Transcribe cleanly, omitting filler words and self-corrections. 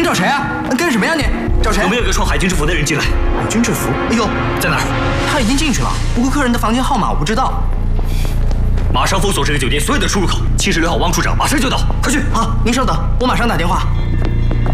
找谁啊？干什么呀你？找谁？ 有没有一个穿海军制服的人进来？ 海军制服？哎呦， 在哪儿？ 他已经进去了，不过客人的房间号码我不知道。 马上封锁这个酒店所有的出入口。76号王处长马上就到，快去！ 好，您稍等，我马上打电话。